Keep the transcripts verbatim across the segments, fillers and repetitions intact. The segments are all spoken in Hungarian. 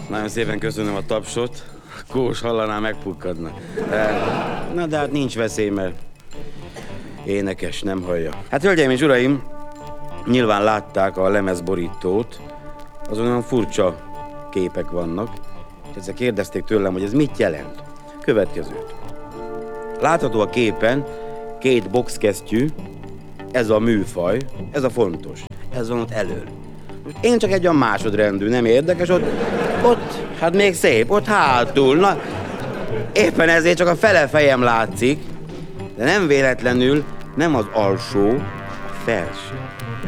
Nagyon szépen köszönöm a tapsot. Kós hallaná, megpukkadna. Na de hát nincs veszély, mert énekes, nem hallja. Hát hölgyeim és uraim, nyilván látták a lemezborítót, azon olyan furcsa képek vannak, és ezzel kérdezték tőlem, hogy ez mit jelent. Következőt. Látható a képen két boxkesztyű, ez a műfaj, ez a fontos, ez van ott elől. Most én csak egy olyan másodrendű, nem érdekes, ott, ott, hát még szép, ott hátul, na, éppen ezért csak a fele fejem látszik, de nem véletlenül nem az alsó, a felső.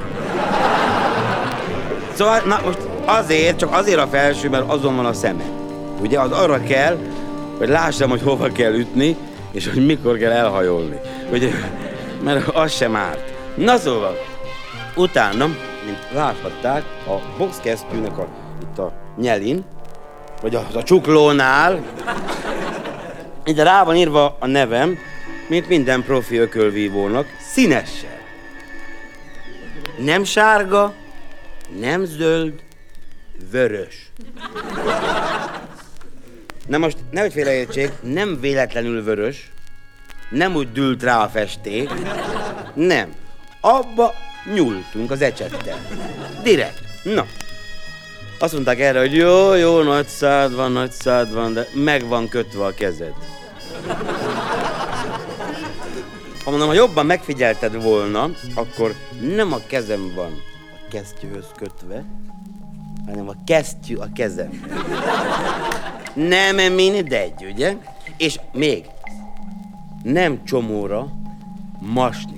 Szóval, na most azért, csak azért a felső, mert azon van a szeme. Ugye, az arra kell, hogy lássam, hogy hova kell ütni, és hogy mikor kell elhajolni. Ugye, mert az sem árt. Na szóval, utána, mint láthatták, a boxkesztyűnek a, itt a nyelin, vagy a, a csuklónál, ide rá van írva a nevem, mint minden profi ökölvívónak, színessel. Nem sárga, nem zöld, vörös. Na most, nehogy félreértsék, nem véletlenül vörös, nem úgy dűlt rá a festék, nem. Abba nyúltunk az ecsettel. Direkt. Na. Azt mondták erre, hogy jó, jó, nagy szád van, nagy szád van, de meg van kötve a kezed. Ha mondom, ha jobban megfigyelted volna, akkor nem a kezem van a kesztyűhöz kötve, hanem a kesztyű a kezem. Nem mindegy, ugye? És még nem csomóra, masnira.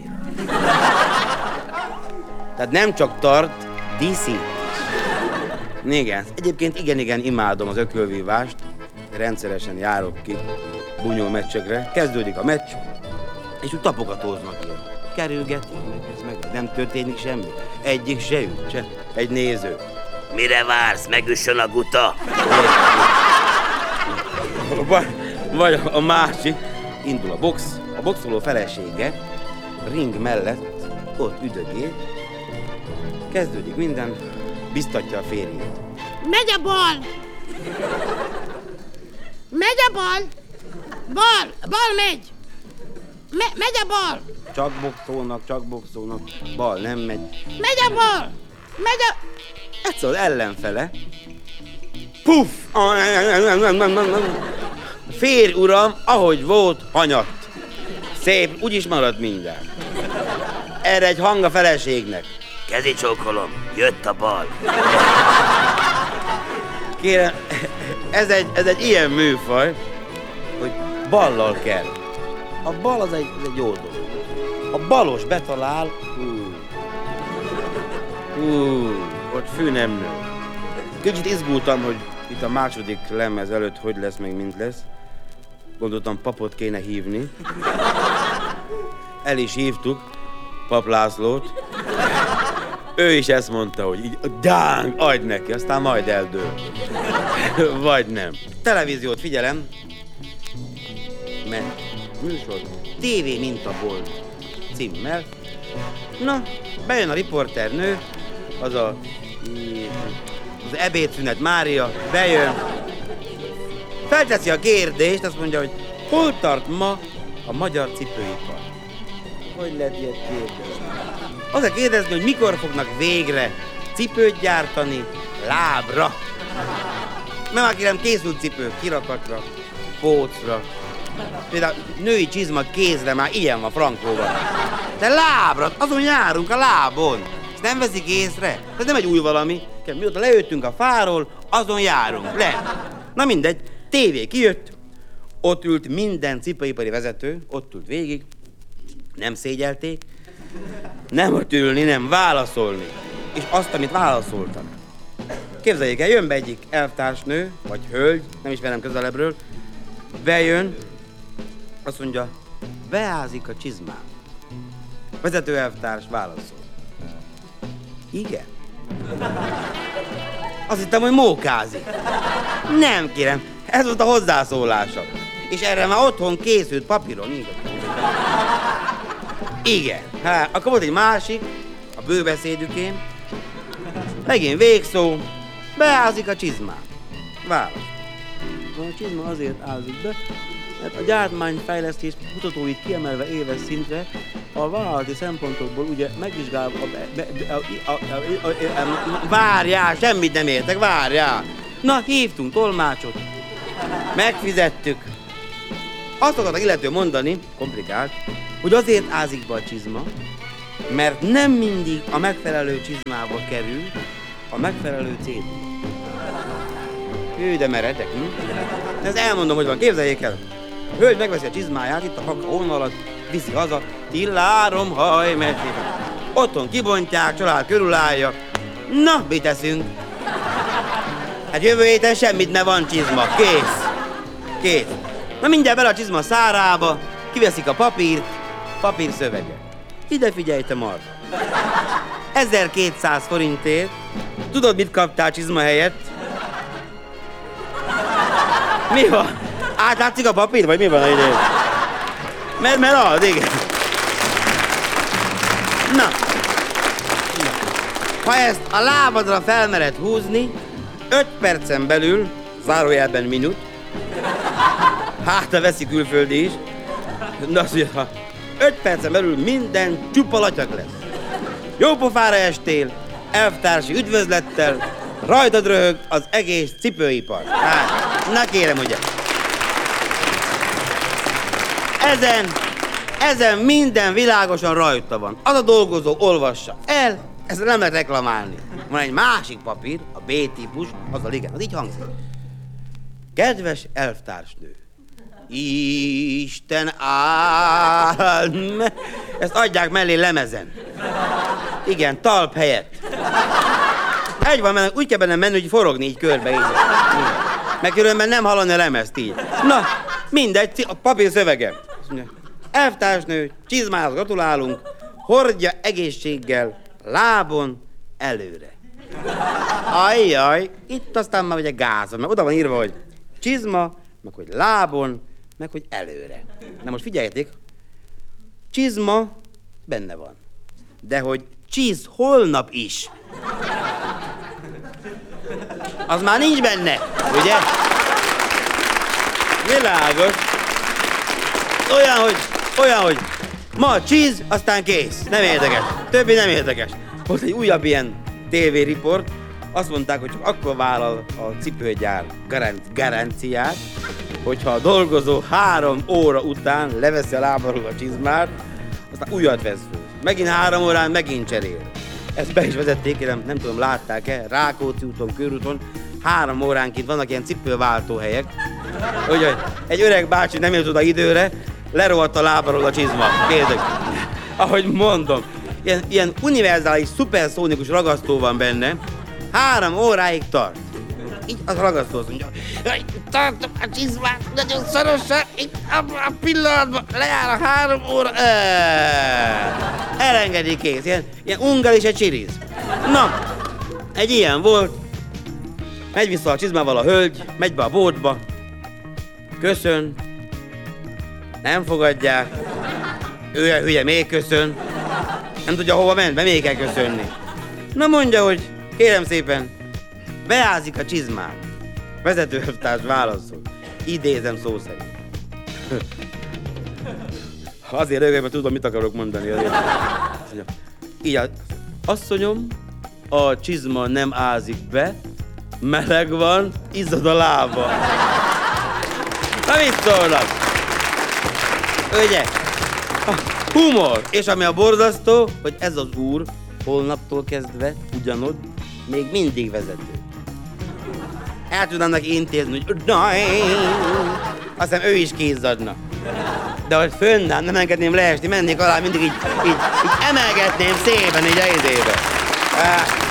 Tehát nem csak tart, díszít is. Igen, egyébként igen-igen imádom az ökölvívást, rendszeresen járok ki bunyó meccsekre, kezdődik a meccs, és úgy tapogatóznak ilyen. Kerülgetik, meg ez meg, nem történik semmi. Egyik se üt, se egy néző. Mire vársz? Megüssön a guta? Vagy, vagy a másik, indul a box, a boxoló felesége, ring mellett, ott üdögél, kezdődik minden, biztatja a férjét. Megy a bal! Megy a bal! Bal! Bal megy! Me- megy a bal! Csak boxolnak, csak boxolnak, bal nem megy. Megy a bal! Megy a... Egyszer az ellenfele. Puff! Férj, uram, ahogy volt, hanyatt. Szép, úgyis marad mindjárt. Erre egy hang a feleségnek. Kezi csókolom, jött a bal. Kérem, ez egy, ez egy ilyen műfaj, hogy ballal kell. A bal az egy, az egy jó dolog. A balos betalál, hú, hú, ott fű nem nő. Kicsit izgultam, hogy itt a második lemez előtt hogy lesz, meg mint lesz. Gondoltam, papot kéne hívni. El is hívtuk, Pap Lászlót. Ő is ezt mondta, hogy így dáng, adj neki, aztán majd eldől. Vagy nem. Televíziót figyelem, mert műsor té vé mintabolt címmel. Na, bejön a riporternő, az a... az ebédszünet Mária, bejön, felteszi a kérdést, azt mondja, hogy hol tart ma a magyar cipőipar? Hogy lehet ilyet kérdezni? Azt kell kérdezni, hogy mikor fognak végre cipőt gyártani lábra. Mert már kérem, készült cipők kirakatra, pócra. Például női csizma kézre már ilyen van Frankóban. De lábra, azon járunk a lábon. Ezt nem veszik észre? Ez nem egy új valami. Mióta lejöttünk a fáról, azon járunk. Le. Na mindegy, tévé kijött, ott ült minden cipőipari vezető, ott ült végig, nem szégyelték, nem ott ülni, nem válaszolni. És azt, amit válaszoltak. Képzeljék el, jön be egyik elvtársnő, vagy hölgy, nem ismerem közelebbről, bejön, azt mondja, beázik a csizmám. Vezető elvtárs válaszol. Igen. Azt hittem, hogy mókázik. Nem, kérem, ez volt a hozzászólása. És erre már otthon készült papíron írott. Igen. Hát, akkor volt egy másik, a bőbeszédükén. Megint végszó, beázik a csizmám. Válasz. A csizma azért ázik be, mert a gyártmányfejlesztés kutatóit kiemelve éves szintre a vállalati szempontokból ugye megvizsgálva a... Be, be, a, a, a, a, a, a várjál, semmit nem értek, várjál! Na, hívtunk tolmácsot. Megfizettük. Azt akartak illető mondani, komplikált, hogy azért ázik be a csizma, mert nem mindig a megfelelő csizmába kerül a megfelelő célba. Hű, de meredek, hm? Ezt elmondom, hogy van, képzeljék el. A hölgy megveszi a csizmáját, itt a kakaón alatt, viszi haza, tillárom haj, mertében. Otthon kibontják, család körülállja. Na, mit teszünk? Hát jövő héten semmit ne van csizma, kész. Kész. Na mindjárt bele a csizma szárába, kiveszik a papírt, papír szövege. Ide figyelj, te marha. ezerkétszáz forintért, tudod, mit kaptál csizma helyett? Mi van? Átlátszik a papír, vagy mi van a idő? Mert, mert az, igen. Na. Na. Ha ezt a lábadra felmered húzni, öt percen belül, zárójelben minut, hát ha veszi külföldi is, na azt mondja, ha öt percen belül minden csupa latyak lesz. Jó pofára estél, elvtársi üdvözlettel, rajtad röhög az egész cipőipar. Hát, na kérem, ugye. Ezen, ezen minden világosan rajta van. Az a dolgozó olvassa el, ezt nem lehet reklamálni. Van egy másik papír, a B-típus, az a igen, az így hangzik. Kedves elvtársnő, Isten áld me... Ezt adják mellé lemezen. Igen, talp helyett. Egy van, mert úgy kell benne menni, hogy forogni így körbe, így. Meg különben nem hallani a lemezt így. Na, mindegy, a papír szövege. Elvtársnő, csizmához gratulálunk, hordja egészséggel, lábon előre. Ajjaj, itt aztán már ugye gázol, mert oda van írva, hogy csizma, meg hogy lábon, meg hogy előre. Na most figyeljetek, csizma benne van, de hogy csiz holnap is, az már nincs benne, ugye? Világos. Olyan, hogy, olyan, hogy ma csíz, aztán kész. Nem érdekes. Többi nem érdekes. Volt egy újabb ilyen tévériport, azt mondták, hogy csak akkor vállal a cipőgyár garanc- garanciát, hogyha a dolgozó három óra után leveszi a lábáról a csizmát, aztán újat vesz föl. Megint három órán megint cserél. Ezt be is vezették, kérem, nem tudom, látták-e, Rákóczi úton, körúton, három óránként vannak ilyen cipőváltóhelyek. Ugye, egy öreg bácsi nem jött oda időre, lerohadt a lábáról a csizma. Kérdek. Ahogy mondom, ilyen, ilyen univerzális, szuperszónikus ragasztó van benne, három óráig tart. Így az ragasztó azt mondja, tartom a csizmát nagyon szorosan, itt abban a pillanatban lejár a három óra. Elengedi, kész, ilyen, ilyen ungal és egy csiriz. Na, egy ilyen volt, megy vissza a csizmával a hölgy, megy be a boltba, köszön, nem fogadják, ő a hülye, még köszön, nem tudja hova ment, be még kell köszönni. Na mondja, hogy kérem szépen, beázik a csizmán. Vezetőelvtárs válaszol. Idézem szó szerint. Azért rögök, mert tudom, mit akarok mondani. Azért. Így, asszonyom, a csizma nem ázik be, meleg van, izzad a lába. Na mit szólnak? Ugye? Humor! És ami a borzasztó, hogy ez az úr holnaptól kezdve ugyanott még mindig vezető. El tudnának intézni, hogy aztán ő is kézzadna. De hogy fönnám, nem engedném leesni, mennék alá, mindig így, így, így emelgetném szépen így a izébe.